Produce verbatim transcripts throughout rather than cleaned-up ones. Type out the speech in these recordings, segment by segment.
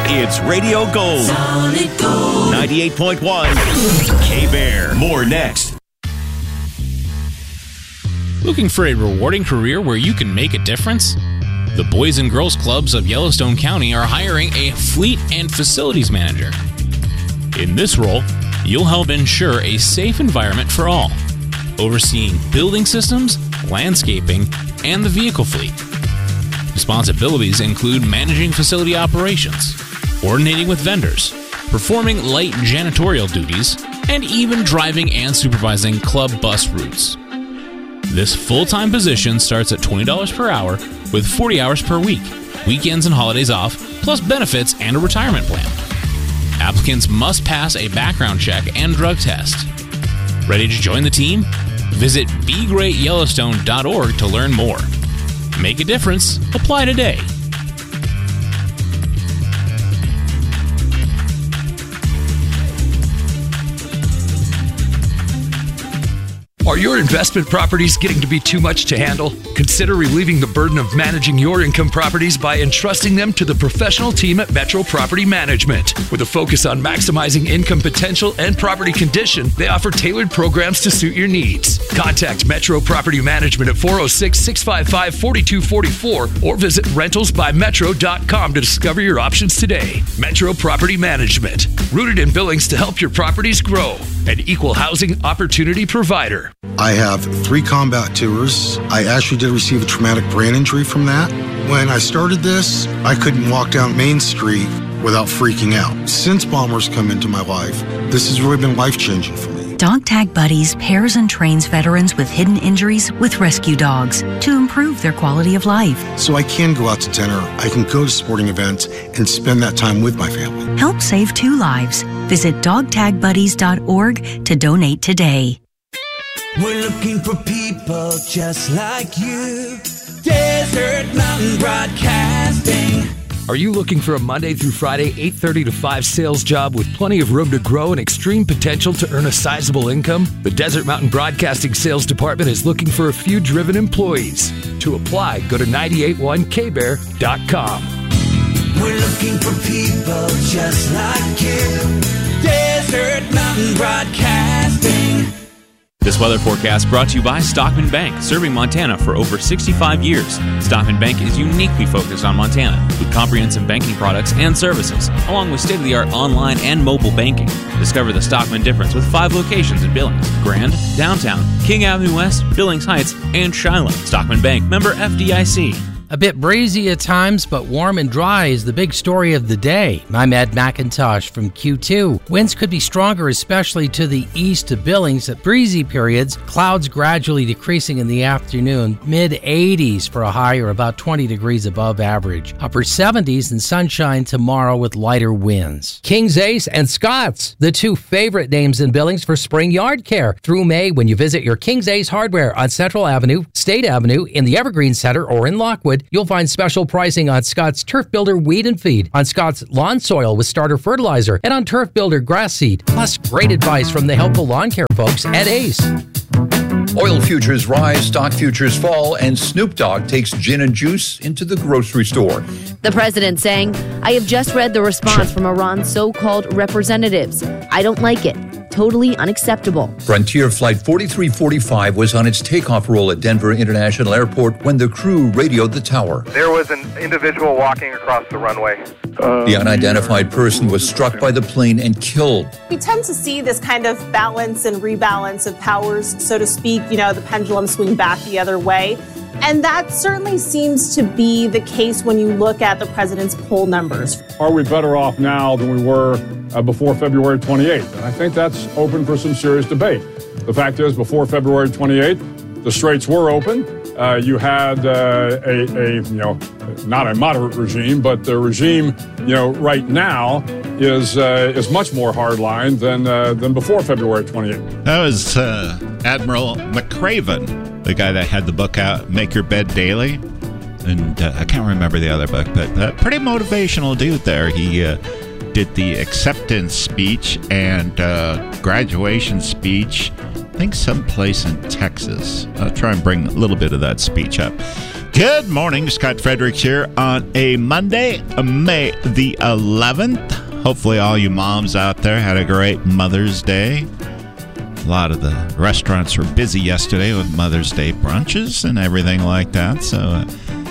It's Radio Gold. Solid Gold. ninety-eight point one K-Bear. More next. Looking for a rewarding career where you can make a difference? The Boys and Girls Clubs of Yellowstone County are hiring a fleet and facilities manager. In this role, you'll help ensure a safe environment for all, overseeing building systems, landscaping, and the vehicle fleet. Responsibilities include managing facility operations, coordinating with vendors, performing light janitorial duties, and even driving and supervising club bus routes. This full-time position starts at twenty dollars per hour with forty hours per week, weekends and holidays off, plus benefits and a retirement plan. Applicants must pass a background check and drug test. Ready to join the team? Visit be great yellowstone dot org to learn more. Make a difference. Apply today. Are your investment properties getting to be too much to handle? Consider relieving the burden of managing your income properties by entrusting them to the professional team at Metro Property Management. With a focus on maximizing income potential and property condition, they offer tailored programs to suit your needs. Contact Metro Property Management at four oh six, six five five, four two four four or visit rentals by metro dot com to discover your options today. Metro Property Management, rooted in Billings to help your properties grow. An equal housing opportunity provider. I have three combat tours. I actually did receive a traumatic brain injury from that. When I started this, I couldn't walk down Main Street without freaking out. Since bombers come into my life, this has really been life-changing for me. Dog Tag Buddies pairs and trains veterans with hidden injuries with rescue dogs to improve their quality of life. So I can go out to dinner, I can go to sporting events, and spend that time with my family. Help save two lives. Visit dog tag buddies dot org to donate today. We're looking for people just like you. Desert Mountain Broadcasting. Are you looking for a Monday through Friday, eight thirty to five sales job with plenty of room to grow and extreme potential to earn a sizable income? The Desert Mountain Broadcasting Sales Department is looking for a few driven employees. To apply, go to nine eight one K bear dot com. We're looking for people just like you. Desert Mountain Broadcasting. This weather forecast brought to you by Stockman Bank, serving Montana for over sixty-five years. Stockman Bank is uniquely focused on Montana with comprehensive banking products and services, along with state-of-the-art online and mobile banking. Discover the Stockman difference with five locations in Billings: Grand, Downtown, King Avenue West, Billings Heights, and Shiloh. Stockman Bank, member F D I C. A bit breezy at times, but warm and dry is the big story of the day. I'm Ed McIntosh from Q two. Winds could be stronger, especially to the east of Billings at breezy periods. Clouds gradually decreasing in the afternoon. mid eighties for a high or about twenty degrees above average. Upper seventies and sunshine tomorrow with lighter winds. King's Ace and Scott's, the two favorite names in Billings for spring yard care. Through May, when you visit your King's Ace Hardware on Central Avenue, State Avenue, in the Evergreen Center, or in Lockwood, you'll find special pricing on Scott's Turf Builder Weed and Feed, on Scott's Lawn Soil with Starter Fertilizer, and on Turf Builder Grass Seed. Plus, great advice from the helpful lawn care folks at Ace. Oil futures rise, stock futures fall, and Snoop Dogg takes gin and juice into the grocery store. The president saying, "I have just read the response from Iran's so-called representatives. I don't like it. Totally unacceptable." Frontier Flight forty-three forty-five was on its takeoff roll at Denver International Airport when the crew radioed the tower. There was an individual walking across the runway. Uh, the unidentified person was struck by the plane and killed. We tend to see this kind of balance and rebalance of powers, so to speak, you know, the pendulum swing back the other way. And that certainly seems to be the case when you look at the president's poll numbers. Are we better off now than we were uh, before February twenty-eighth? And I think that's open for some serious debate. The fact is, before February twenty-eighth, the straits were open. Uh, you had uh, a, a, you know, not a moderate regime, but the regime, you know, right now is uh, is much more hardline than uh, than before February twenty-eighth. That was uh, Admiral McRaven, the guy that had the book out, Make Your Bed Daily. And uh, I can't remember the other book, but uh, pretty motivational dude there. He uh, did the acceptance speech and uh, graduation speech, I think someplace in Texas. I'll try and bring a little bit of that speech up. Good morning, Scott Fredericks here on a Monday, May the eleventh. Hopefully all you moms out there had a great Mother's Day. A lot of the restaurants were busy yesterday with Mother's Day brunches and everything like that. So uh,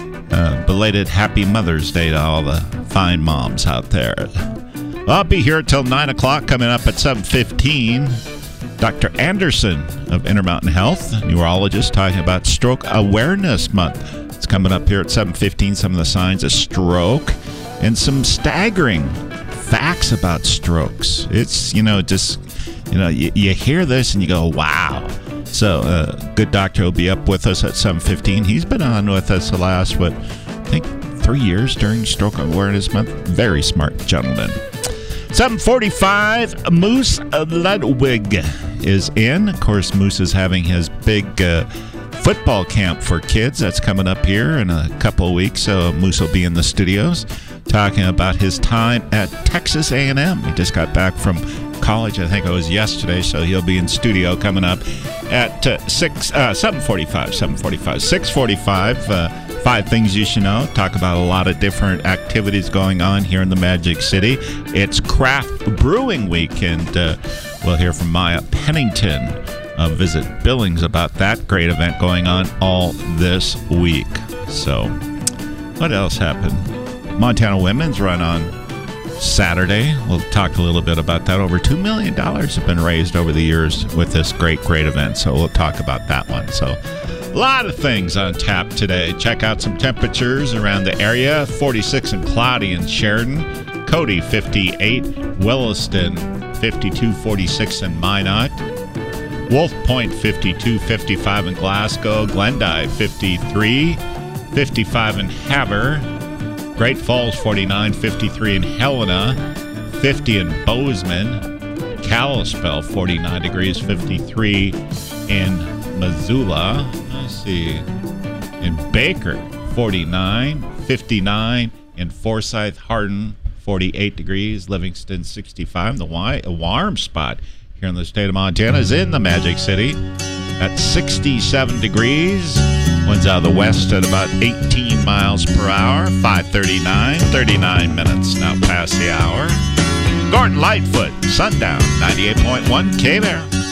uh, belated Happy Mother's Day to all the fine moms out there. I'll be here till nine o'clock. Coming up at seven fifteen, Doctor Anderson of Intermountain Health, neurologist, talking about Stroke Awareness Month. It's coming up here at seven fifteen, some of the signs of stroke and some staggering facts about strokes. It's, you know, just, you know, you, you hear this and you go, wow. So, uh, good doctor will be up with us at seven fifteen. He's been on with us the last, what, I think three years during Stroke Awareness Month. Very smart gentleman. seven forty-five, Moose Ludwig is in. Of course, Moose is having his big uh, football camp for kids. That's coming up here in a couple of weeks. So Moose will be in the studios talking about his time at Texas A and M. He just got back from college. I think it was yesterday. So he'll be in studio coming up at uh, six, uh, seven forty-five, seven forty-five, six forty-five. Uh, Five things you should know. Talk about a lot of different activities going on here in the Magic City. It's Craft Brewing Week, and uh, we'll hear from Maya Pennington of Visit Billings about that great event going on all this week. So, what else happened? Montana Women's Run on Saturday. We'll talk a little bit about that. Over two million dollars have been raised over the years with this great, great event, so we'll talk about that one. So, a lot of things on tap today. Check out some temperatures around the area. forty-six and cloudy in Sheridan. Cody, fifty-eight. Williston, fifty-two, forty-six in Minot. Wolf Point, fifty-two, fifty-five in Glasgow. Glendive, fifty-three. fifty-five in Havre. Great Falls, forty-nine. fifty-three in Helena. fifty in Bozeman. Kalispell, forty-nine degrees. fifty-three in Missoula. Let's see. In Baker, forty-nine. fifty-nine in Forsyth. Hardin, forty-eight degrees. Livingston, sixty-five. The y- a warm spot here in the state of Montana is in the Magic City at sixty-seven degrees. Winds out of the west at about eighteen miles per hour. five thirty-nine, thirty-nine minutes now past the hour. Gordon Lightfoot, Sundown, ninety-eight point one K-Bear.